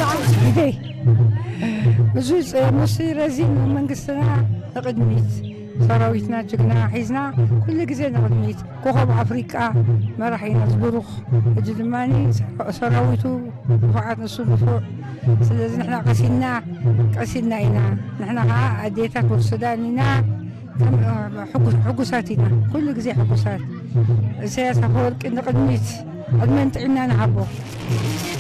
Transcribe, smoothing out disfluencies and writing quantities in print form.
بدي بزوز مصير زين من قصنا قدميت سراويتنا جقنا حيزنا كل جزينا قدميت كوكب أفريقيا ما راح ينزبروخ الجدماني سراويتو فعدنا الصدفة سلازم نحنا قسينا إنا نحنا عديتا كورسدانينا حقوساتنا كل جزي حقوسات سياسة فوق إن قدميت قدمت عنا نعبو